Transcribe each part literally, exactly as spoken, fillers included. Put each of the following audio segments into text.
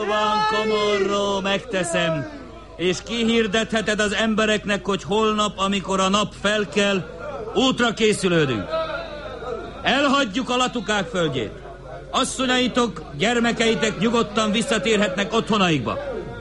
Jól van, Komorró, megteszem. És kihirdetheted az embereknek, hogy holnap, amikor a nap felkel, útra készülődünk. Elhagyjuk a latukák földjét. Asszonyaitok, gyermekeitek nyugodtan visszatérhetnek otthonaikba.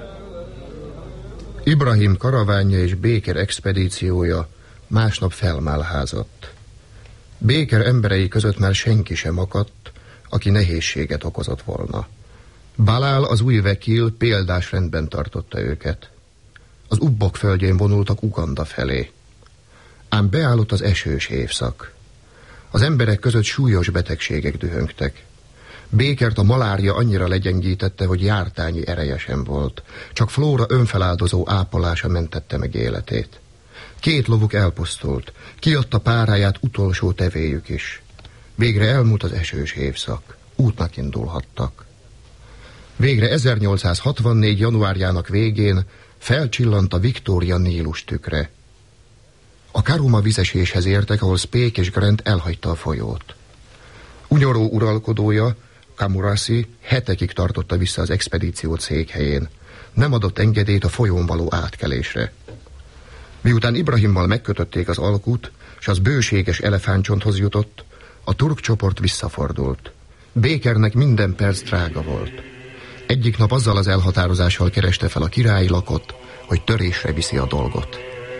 Ibrahim karavánja és Béker expedíciója másnap felmálházott. Béker emberei között már senki sem akadt, aki nehézséget okozott volna. Balál, az új vekil példás rendben tartotta őket. Az Ubbok földjén vonultak Uganda felé. Ám beállott az esős évszak. Az emberek között súlyos betegségek dühöngtek. Békert a malária annyira legyengítette, hogy jártányi ereje sem volt. Csak Flóra önfeláldozó ápolása mentette meg életét. Két lovuk elpusztult, kiadta páráját utolsó tevéjük is. Végre elmúlt az esős évszak, útnak indulhattak. Végre ezernyolcszázhatvannégy. januárjának végén felcsillant a Victoria Nílus tükre. A Karuma vizeséshez értek, ahol Speke és Grant elhagyta a folyót. Unyoró uralkodója, Kamurasi hetekig tartotta vissza az expedíció székhelyén. Nem adott engedélyt a folyón való átkelésre. Miután Ibrahimmal megkötötték az alkut, és az bőséges elefántcsonthoz jutott, a turk csoport visszafordult. Békernek minden perc drága volt. Egyik nap azzal az elhatározással kereste fel a királyi lakot, hogy törésre viszi a dolgot.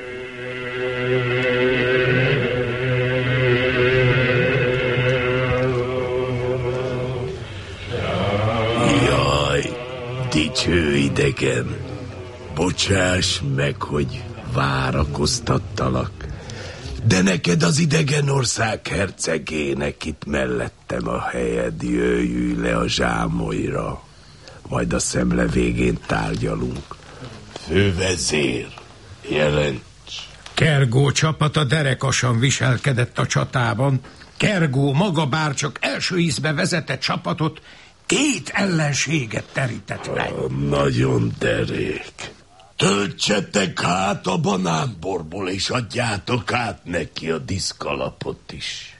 Jaj, dicső idegen, bocsáss meg, hogy várakoztattalak, de neked az idegen ország hercegének itt mellettem a helyed, jöjj le a zsámolyra, majd a szemle végén tárgyalunk. Fővezér, jelents! Kergó csapata derekasan viselkedett a csatában. Kergó maga bár csak első ízbe vezetett csapatot, két ellenséget terített meg. Nagyon derék. Töltsetek hát a banánborból, és adjátok át neki a diszkalapot is.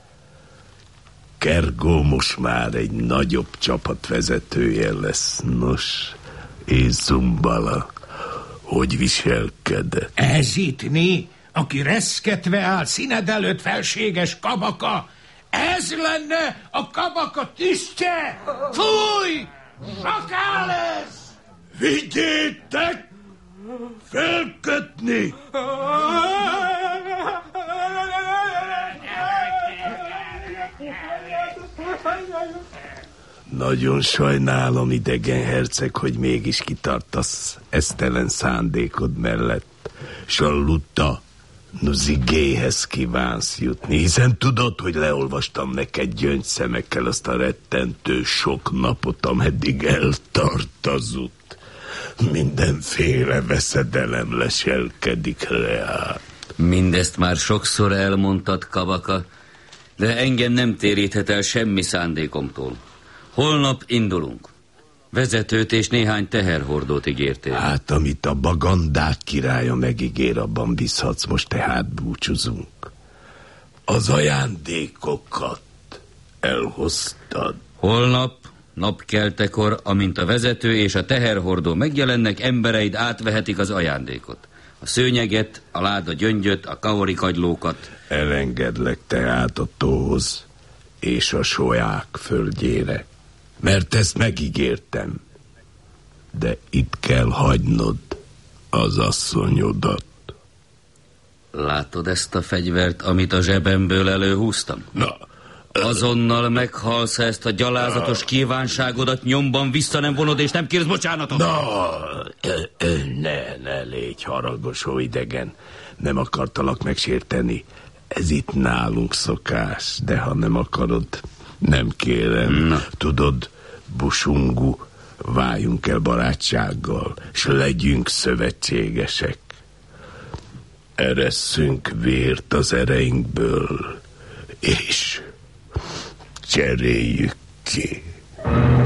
Kergó most már egy nagyobb csapat vezetője lesz. Nos, és Zumbala, hogy viselkedett? Ezitni, aki reszketve áll színed előtt, felséges Kabaka, ez lenne a Kabaka tisztje! Fúj! Sakál ez! Vigyétek! Felkötni! Nagyon sajnálom, idegen herceg, hogy mégis kitartasz esztelen szándékod mellett, s a Luta Nuzigéhez kívánsz jutni, hiszen tudod, hogy leolvastam neked gyöngyszemekkel azt a rettentő sok napot, ameddig eltart az út. Mindenféle veszedelem leselkedik reát. Mindezt már sokszor elmondtad, Kabaka, de engem nem téríthet el semmi szándékomtól. Holnap indulunk. Vezetőt és néhány teherhordót ígértél. Hát, amit a Bagandák királya megígér, abban bízhatsz, most tehát búcsúzunk. Az ajándékokat elhoztad. Holnap, napkeltekor, amint a vezető és a teherhordó megjelennek, embereid átvehetik az ajándékot. A szőnyeget, a láda gyöngyöt, a kaori kagylókat. Elengedlek tehát a tóhoz és a soják földjére, mert ezt megígértem. De itt kell hagynod az asszonyodat. Látod ezt a fegyvert, amit a zsebemből előhúztam? Na, azonnal meghalsz, ezt a gyalázatos kívánságodat nyomban vissza nem vonod, és nem kérsz bocsánatot. Na, ne, ne légy haragos, ó idegen. Nem akartalak megsérteni. Ez itt nálunk szokás, de ha nem akarod, nem kérem. Na. Tudod, Busungu, váljunk el barátsággal, s legyünk szövetségesek. Eresszünk vért az ereinkből, és cseréljük ki.